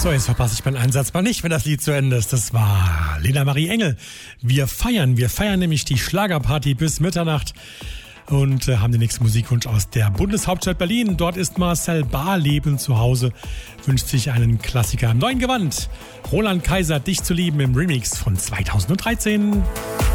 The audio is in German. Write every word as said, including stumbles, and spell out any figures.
So, jetzt verpasse ich meinen Einsatz mal nicht, wenn das Lied zu Ende ist. Das war Lena Marie Engel. Wir feiern, wir feiern nämlich die Schlagerparty bis Mitternacht und äh, haben den nächsten Musikwunsch aus der Bundeshauptstadt Berlin. Dort ist Marcel Barleben zu Hause, wünscht sich einen Klassiker im neuen Gewand. Roland Kaiser, Dich zu lieben im Remix von zweitausenddreizehn.